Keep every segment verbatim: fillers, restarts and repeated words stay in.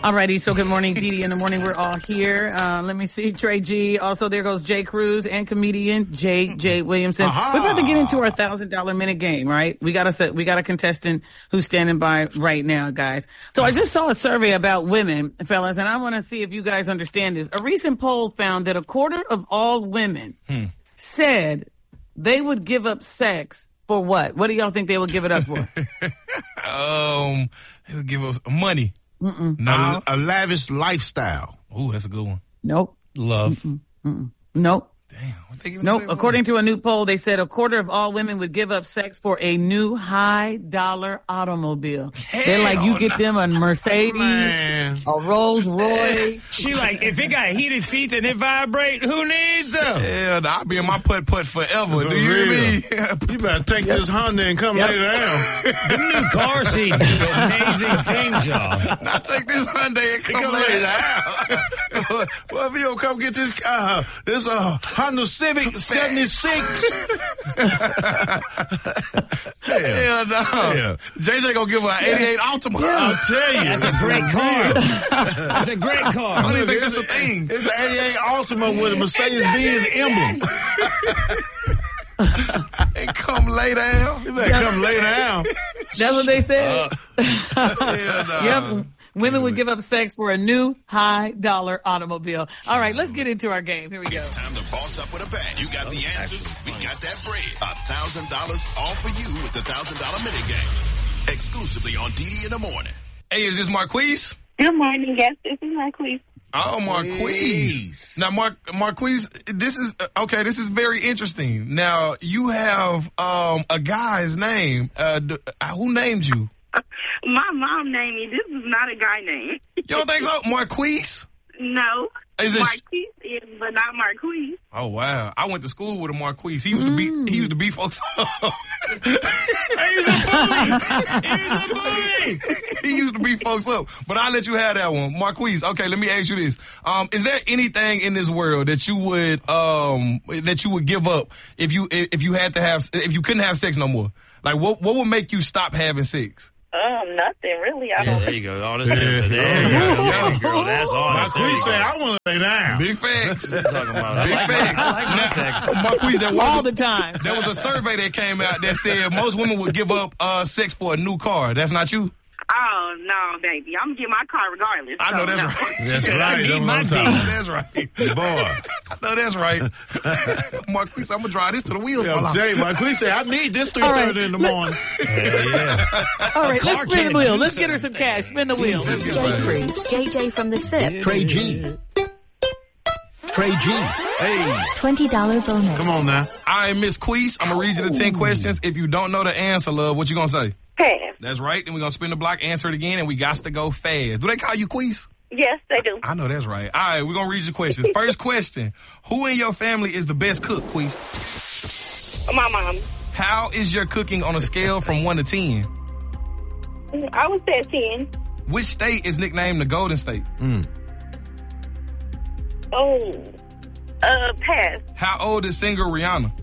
Alrighty, so good morning, Dee Dee. In the morning, we're all here. Uh, let me see, Trey G. Also, there goes Jay Cruz and comedian J J Williamson. Aha. We're about to get into our thousand dollar minute game, right? We got a set, we got a contestant who's standing by right now, guys. So I just saw a survey about women, fellas, and I want to see if you guys understand this. A recent poll found that a quarter of all women hmm. said they would give up sex for what? What do y'all think they would give it up for? um, they would give us money. Mm-mm. No, a, a lavish lifestyle. Ooh, that's a good one. Nope. Love. Mm-mm. Mm-mm. Nope. Damn. What they giving Nope. us According to a new poll, they said a quarter of all women would give up sex for a new high dollar automobile. Hell They're like, you no. get them a Mercedes, Man. a Rolls Royce. She like, if it got heated seats and it vibrate, who needs them? Yeah, I'll be in my putt putt forever. For Do you hear real. me? You better take this Honda and come Yep. lay down. The new car seats do amazing things, y'all. Now take this Hyundai and come, Come lay lay down. down. Well, if you don't come get this uh, this uh, Honda Civic seventy-six. Hell no. Yeah. J J gonna give her an eighty-eight Altima. I'll tell you. That's a great car. That's a great I car. don't even think that's a thing. It's an eighty-eight Altima with a Mercedes-Benz emblem. And come lay down. You better come lay down. That's what they said. Hell no. Yep. Women would give up sex for a new high dollar automobile. All right, let's get into our game. Here we go. It's time to boss up with a bang. You got the answers. We got that bread. A thousand dollars all for you with the thousand dollar minute game. Exclusively on D D in the morning. Hey, is this Marquise? Good morning. Yes, this is Marquise. Oh, Marquise. Now, Mar- Marquise, this is, okay, this is very interesting. Now, you have um, a guy's name. Uh, d- who named you? My mom named me. This is not a guy name. You don't think so? Marquise? No. Is it- Marquise is, but not Marquise. Oh, wow. I went to school with a Marquise. He used to beat, he used to beat folks up. He's a bully. He's a bully. He used to beat folks up. But I'll let you have that one. Marquise, okay, let me ask you this. Um, is there anything in this world that you would, um, that you would give up if you, if you had to have, if you couldn't have sex no more? Like, what, what would make you stop having sex? Um, nothing really. I Yeah, don't. there you go. All this answer. There you go. Yeah, girl, that's all. Marquise said, I want to lay down. Big facts. Big talking about. facts. I like my sex. Marquise, there was All a- the time. There was a survey that came out that said most women would give up uh, sex for a new car. That's not you? Oh no, baby. I'm gonna get my car regardless. I know so, that's no. right. That's said, right. I need That's what my I'm D. talking I know about. that's right. Boy. I know that's right. Marquise, I'm going to drive this to the wheels. Yeah, fall off. Jay, Marquise said, I need this three thirty right. in the morning. Hell yeah. All right, car let's spin can't the wheel. do Let's get her some certain cash. Spin the wheel. Jay Cruz, J J from the S I P, Trey G. Trey G. Hey, twenty dollars bonus. come on now. All right, Miss Queese, I'm going to read you the ten questions. If you don't know the answer, love, what you going to say? Pass. That's right. Then we're going to spin the block, answer it again, and we got to go fast. Do they call you Queese? Yes, they do. I know that's right. All right, we're going to read your questions. First question. Who in your family is the best cook, Queese? My mom. How is your cooking on a scale from one to ten? I would say ten. Which state is nicknamed the Golden State? Oh. Uh, pass. How old is singer Rihanna?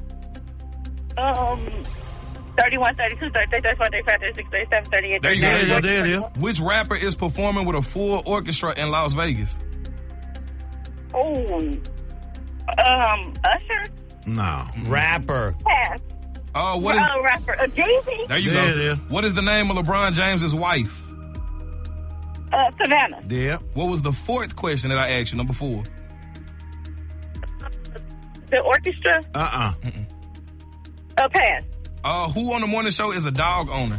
Um. thirty-one, thirty-two, thirty-three, thirty-four, thirty-five, thirty-six, thirty-seven, thirty-eight, There you go. thirty-nine, There, there, forty. there. Which rapper is performing with a full orchestra in Las Vegas? Oh. Um, Usher? No. Rapper. Pass. Uh, what is? Uh, rapper. Uh, Jay-Z? There you There, go. there. What is the name of LeBron James's wife? Uh, Savannah. Yeah. What was the fourth question that I asked you? Number four. The orchestra? Uh-uh. Uh, pass. Uh, who on the morning show is a dog owner?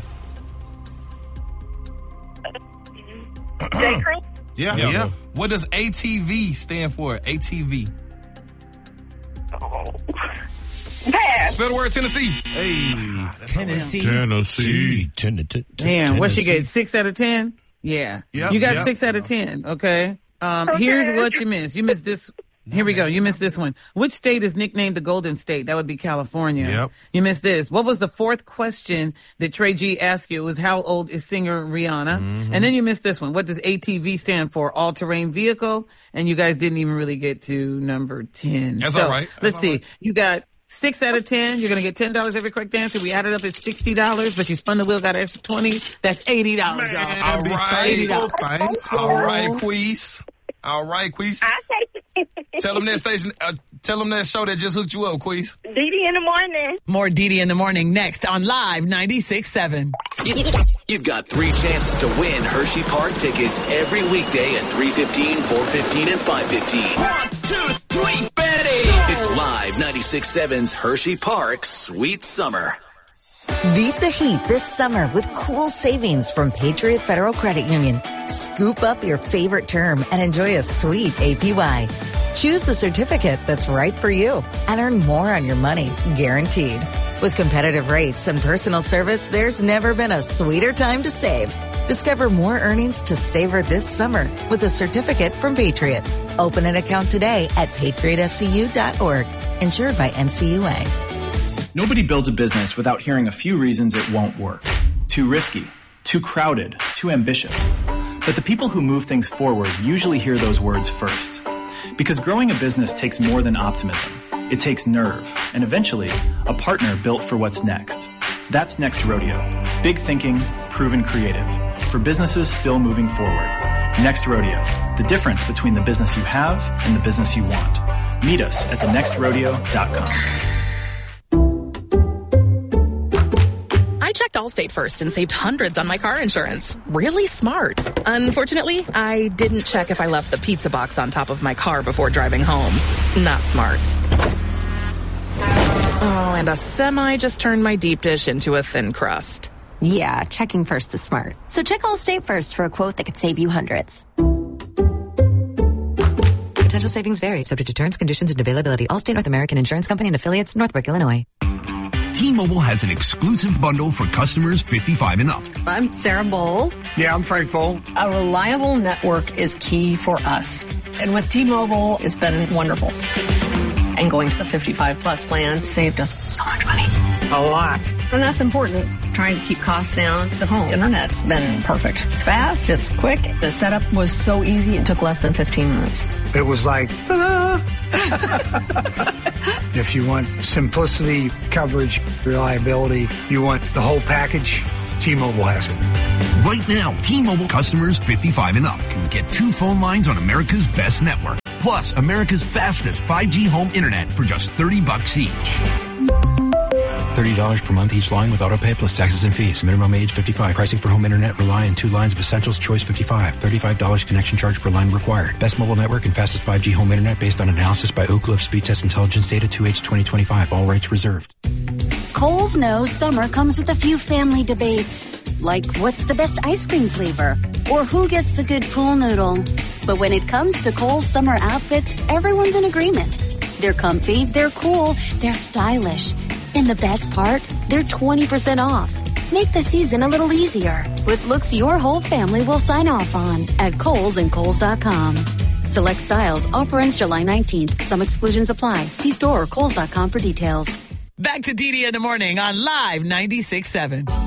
Jay Cruz? Yeah, yeah. What does A T V stand for? A T V. Oh. Pass. Spell the word Tennessee. Hey. Tennessee. Tennessee. Damn, what she get? Six out of ten? Yeah. Yep, you got yep. six out of ten. Okay. Um, Okay. Here's what you missed. You missed this. Here we go. You missed this one. Which state is nicknamed the Golden State? That would be California. Yep. You missed this. What was the fourth question that Trey G asked you? It was how old is singer Rihanna? Mm-hmm. And then you missed this one. What does A T V stand for? All-terrain vehicle. And you guys didn't even really get to number ten. That's so, all right. That's let's all see. right. You got Six out of ten. You're going to get ten dollars every correct answer. We added up at sixty dollars, but you spun the wheel, got an extra twenty. That's eighty dollars, y'all. All right. eighty dollars. All right, Queez. All right, Queez. I take it. Tell them that station. Uh, tell them that show that just hooked you up, Queez. Dee in the morning. More Dee in the morning next on Live ninety-six point seven. You've got three chances to win Hershey Park tickets every weekday at three fifteen, four fifteen, and five fifteen. One, two, three, Betty! It's Live ninety-six point seven's Hershey Park Sweet Summer. Beat the heat this summer with cool savings from Patriot Federal Credit Union. Scoop up your favorite term and enjoy a sweet A P Y. Choose the certificate that's right for you and earn more on your money, guaranteed. With competitive rates and personal service, there's never been a sweeter time to save. Discover more earnings to savor this summer with a certificate from Patriot. Open an account today at patriot f c u dot org. Insured by N C U A. Nobody builds a business without hearing a few reasons it won't work. Too risky, too crowded, too ambitious. But the people who move things forward usually hear those words first. Because growing a business takes more than optimism. It takes nerve, and eventually, a partner built for what's next. That's Next Rodeo. Big thinking, proven creative. For businesses still moving forward. Next Rodeo. The difference between the business you have and the business you want. Meet us at the next rodeo dot com. I checked Allstate first and saved hundreds on my car insurance. Really smart. Unfortunately, I didn't check if I left the pizza box on top of my car before driving home. Not smart. Oh, and a semi just turned my deep dish into a thin crust. Yeah, checking first is smart. So check Allstate first for a quote that could save you hundreds. Potential savings vary, subject to terms, conditions, and availability. Allstate North American Insurance Company and affiliates, Northbrook, Illinois. T-Mobile has an exclusive bundle for customers fifty-five and up. I'm Sarah Bowl. Yeah, I'm Frank Bowl. A reliable network is key for us. And with T-Mobile, it's been wonderful. And going to the fifty-five plus plan saved us so much money. A lot. And that's important. Trying to keep costs down. The home internet's been perfect. It's fast. It's quick. The setup was so easy. It took less than fifteen minutes. It was like, ta-da! If you want simplicity, coverage, reliability, you want the whole package, T-Mobile has it. Right now, T-Mobile customers fifty-five and up can get two phone lines on America's best network. Plus, America's fastest five G home internet for just thirty bucks each. thirty dollars per month each line with autopay plus taxes and fees. Minimum age fifty-five. Pricing for home internet rely on two lines of essentials. Choice fifty-five. thirty-five dollars connection charge per line required. Best mobile network and fastest five G home internet based on analysis by Oak Cliff Speed Test Intelligence Data two H twenty twenty-five. All rights reserved. Kohl's knows summer comes with a few family debates. Like what's the best ice cream flavor? Or who gets the good pool noodle? But when it comes to Kohl's summer outfits, everyone's in agreement. They're comfy, they're cool, they're stylish. And the best part, they're twenty percent off. Make the season a little easier with looks your whole family will sign off on at Kohl's and Kohl's dot com. Select styles. Offer ends July nineteenth. Some exclusions apply. See store or Kohl's dot com for details. Back to Dee Dee in the morning on Live ninety-six point seven.